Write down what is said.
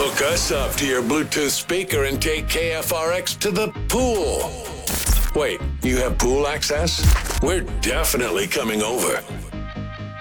Hook us up to your Bluetooth speaker and take KFRX to the pool. Wait, you have pool access? We're definitely coming over.